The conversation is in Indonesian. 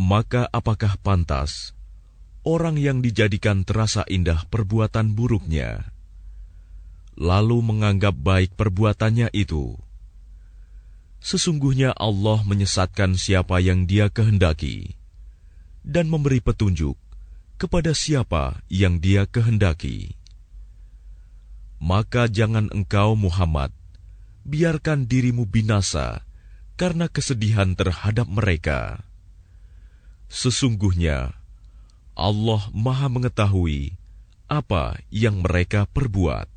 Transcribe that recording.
Maka apakah pantas orang yang dijadikan terasa indah perbuatan buruknya, lalu menganggap baik perbuatannya itu? Sesungguhnya Allah menyesatkan siapa yang Dia kehendaki dan memberi petunjuk kepada siapa yang Dia kehendaki. Maka jangan engkau Muhammad biarkan dirimu binasa karena kesedihan terhadap mereka. Sesungguhnya Allah Maha mengetahui apa yang mereka perbuat.